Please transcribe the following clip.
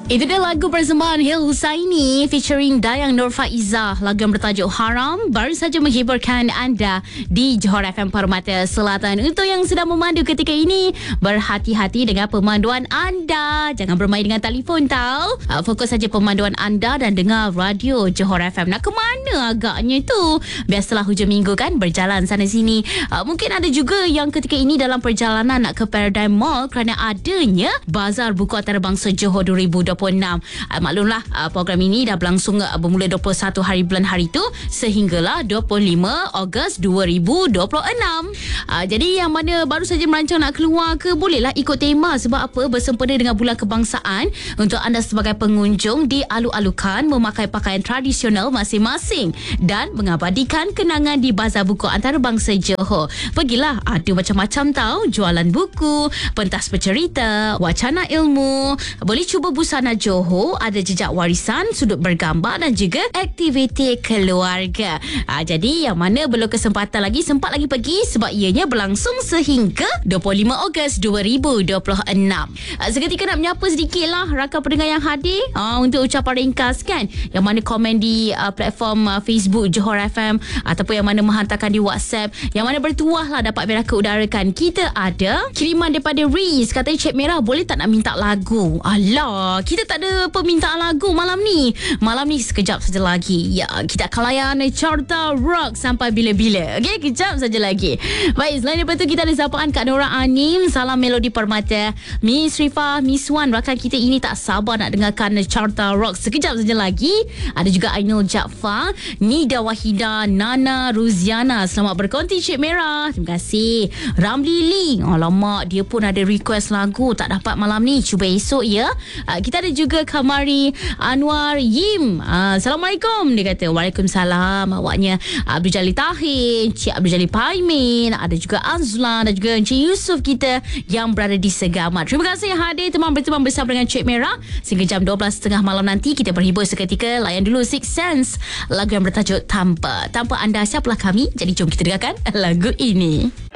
Itu dia lagu persembahan Hil Husaini featuring Dayang Nur Faizah. Lagu yang bertajuk Haram baru saja menghiburkan anda di Johor FM Permata Selatan. Untuk yang sedang memandu ketika ini, berhati-hati dengan pemanduan anda. Jangan bermain dengan telefon tau. Fokus saja pemanduan anda dan dengar radio Johor FM. Nak ke mana agaknya tu? Biasalah hujung minggu kan, berjalan sana sini. Mungkin ada juga yang ketika ini dalam perjalanan nak ke Paradigm Mall kerana adanya Bazar Buku Antarabangsa Johor 2026. Maklumlah program ini dah berlangsung bermula 21 hari bulan hari tu sehinggalah 25 Ogos 2026. Jadi yang mana baru saja merancang nak keluar ke, bolehlah ikut tema. Sebab apa? Bersempena dengan Bulan Kebangsaan, untuk anda sebagai pengunjung dialu-alukan memakai pakaian tradisional masing-masing dan mengabadikan kenangan di Bazar Buku Antarabangsa Johor. Pergilah, ada macam-macam tau, jualan buku, pentas bercerita, wacana ilmu, boleh cuba busana Johor, ada jejak warisan, sudut bergambar dan juga aktiviti keluarga. Jadi yang mana belum kesempatan lagi, sempat lagi pergi sebab ianya berlangsung sehingga 25 Ogos 2026. Seketika nak menyapa sedikit lah rakan pendengar yang hadir untuk ucapan ringkas kan, yang mana komen di platform Facebook Johor FM ataupun yang mana menghantarkan di WhatsApp, yang mana bertuah lah dapat mereka udarakan. Kita ada kiriman daripada Riz, katanya Cik Merah boleh tak nak minta lagu. Alah, kita tak ada permintaan lagu malam ni. Malam ni sekejap saja lagi. Ya, kita akan layan Carta Rock sampai bila-bila. Okey, kejap saja lagi. Baik, selain daripada tu kita ada sapaan Kak Nora Anim, Salam Melodi Permata, Miss Rifah, Miss Wan, rakan kita ini tak sabar nak dengarkan Carta Rock. Sekejap saja lagi. Ada juga Ainul Jaafar, Nida Wahida, Nana Ruziana. Selamat berkonti Cik Merah. Terima kasih. Ramli Lee, alamak, dia pun ada request lagu, tak dapat malam ni, cuba esok ya. Kita ada juga Kamari Anwar Yim. Assalamualaikum. Dia kata waalaikumsalam. Awaknya Abdul Jalil Tahir, Cik Abdul Jalil Paimin, ada juga Azlan dan juga Encik Yusof kita yang berada di Segamat. Terima kasih hadir teman-teman bersama dengan Cik Merah sehingga jam 12.30 malam nanti. Kita berhibur seketika. Layan dulu Six Sense, lagu yang bertajuk Tanpa. Tanpa anda siapalah kami. Jadi jom kita dengarkan lagu ini.